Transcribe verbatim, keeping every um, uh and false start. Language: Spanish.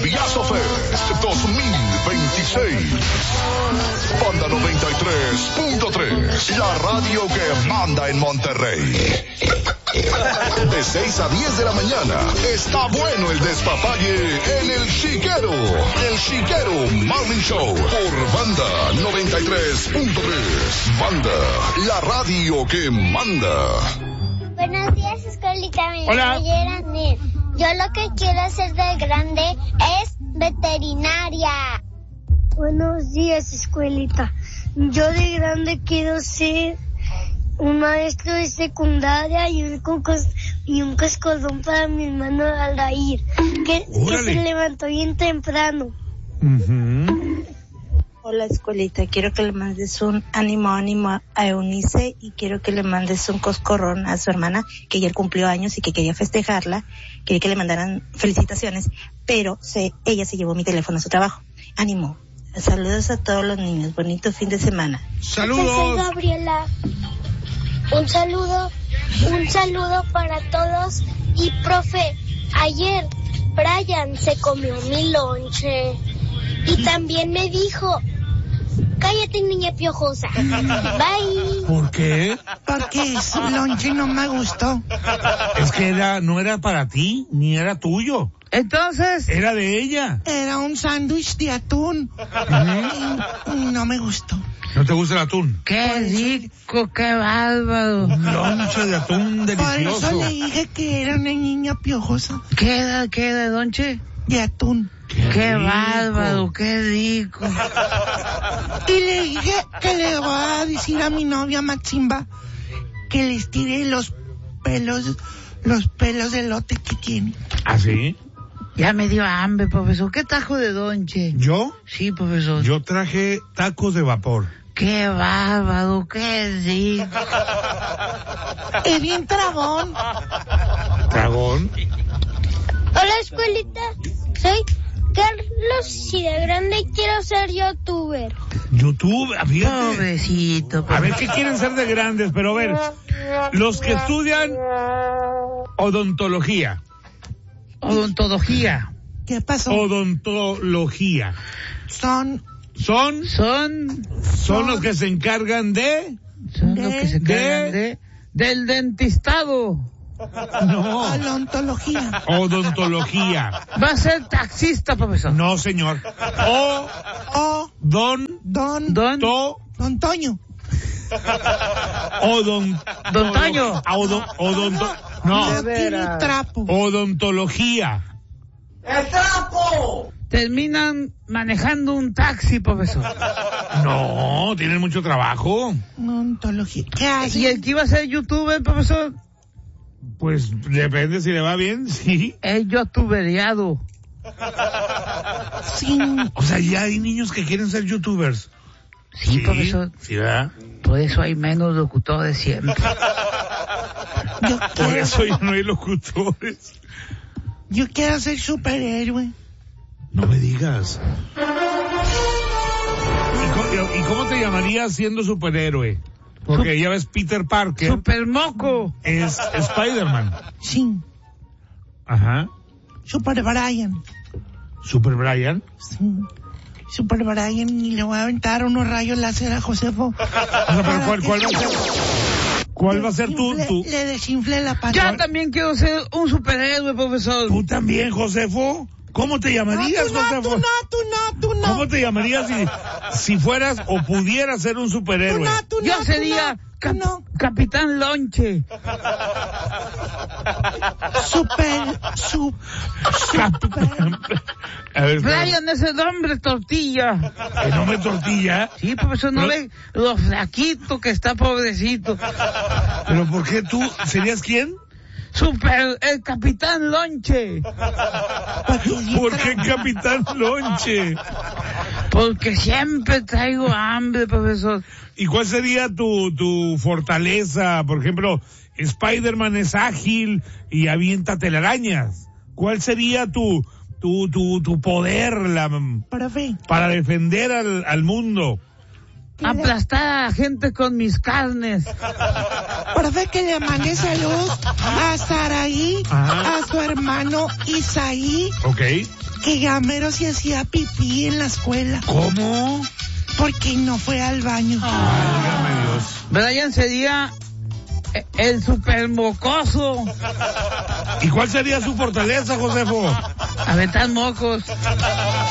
Payaso Fest dos mil veintiséis. Banda noventa y tres punto tres, la radio que manda en Monterrey. De seis a diez de la mañana, está bueno el despapalle en El Chiquero. El Chiquero Morning Show por Banda noventa y tres punto tres. Banda, la radio que manda. Buenos días, escuelita. Mi Hola. nombre es Geraldine. Yo lo que quiero hacer de grande es veterinaria. Buenos días, escuelita. Yo de grande quiero ser un maestro de secundaria y un, cocos, y un cascodón para mi hermano Aldair, que, que se levantó bien temprano. Uh-huh. Hola, escuelita. Quiero que le mandes un ánimo, ánimo a Eunice y quiero que le mandes un coscorrón a su hermana, que ayer cumplió años y que quería festejarla. Quería que le mandaran felicitaciones, pero se, ella se llevó mi teléfono a su trabajo. Ánimo. Saludos a todos los niños. Bonito fin de semana. Saludos. Soy Gabriela. Un saludo, un saludo para todos. Y profe, ayer Brian se comió mi lonche y también me dijo: cállate, niña piojosa. Bye. ¿Por qué? Porque su lonche no me gustó. Es que era, no era para ti, ni era tuyo. Entonces, Era de ella. era un sándwich de atún. Y, y no me gustó. ¿No te gusta el atún? Qué rico, qué bárbaro. Un lonche de atún Por eso delicioso. le dije que era una niña piojosa. ¿Qué era, qué era, donche? De atún. Qué, Qué rico. bárbaro, qué rico. Y le dije que le voy a decir a mi novia Maximba que les tire los pelos, los pelos de lote que tiene. ¿Ah, sí? Ya me dio hambre, profesor. ¿Qué tajo de donche? ¿Yo? Sí, profesor. Yo traje tacos de vapor. Qué bárbaro, qué rico. Es bien tragón. ¿Dragón? Hola, escuelita. Soy Carlos y de grande quiero ser youtuber. YouTube, fíjate. Pobrecito. A ver, ¿qué quieren ser de grandes? Pero a ver, los que estudian odontología. Odontología. ¿Qué pasó? Odontología. Son Son, Son, son los que se encargan de... son De- los que se de- encargan de, del dentistado. No, odontología. odontología. Va a ser taxista, profesor. No, señor. O, O don, Don, Don, to, Don Toño. odon, Don Toño. odon, odonto, no, No tiene trapo. odontología. terminan manejando un taxi, profesor. No, tienen mucho trabajo. Odontología. ¿Qué ¿Y hace? el que iba a ser youtuber, profesor? Pues depende si le va bien, sí. Es youtuberiado. Sí. O sea, ya hay niños que quieren ser youtubers. Sí, profesor. Sí, ¿verdad? Por eso hay menos locutores siempre. Yo Por quiero, eso ya no hay locutores. yo quiero ser superhéroe. No me digas. ¿Y cómo, y cómo te llamarías siendo superhéroe? Porque ya ves, Peter Parker Super moco. es Spider-Man. Sí. Ajá. Super Brian. Super Brian. Sí. Super Brian, y le voy a aventar unos rayos láser a Josefo. O sea, pero ¿cuál, cuál va a ser? ¿Cuál va a ser tu, Desinfle- tu? Le desinfle la Yo pata. también quiero ser un superhéroe, profesor. ¿Tú también, Josefo? ¿Cómo te No, llamarías, tú no, Josefo? tú no, tú no, tú no. ¿Cómo te llamarías si, si fueras o pudieras ser un Tú superhéroe? no, tú no, Yo tú sería no, tú cap- no. Capitán Lonche. Super, su, A ver, espera, Brian es el hombre tortilla. que no me tortilla. Sí, profesor, ¿no No. ve lo flaquito que está, pobrecito? ¿Pero por qué tú serías quién? Super, el Capitán Lonche. ¿Por qué Capitán Lonche? Porque siempre traigo hambre, profesor. ¿Y cuál sería tu, tu fortaleza? Por ejemplo, Spider-Man es ágil y avienta telarañas. ¿Cuál sería tu, tu, tu, tu poder la, profe, para defender al, al mundo? Aplastar a la gente con mis carnes. profe, que le mande salud a Saraí, Ajá. a su hermano Isaí, Ok. que Gamero se hacía pipí en la escuela. ¿Cómo? Porque no fue al baño. Válgame Dios. Brian sería el super mocoso. ¿Y cuál sería su fortaleza, Josefo? Aventar mocos.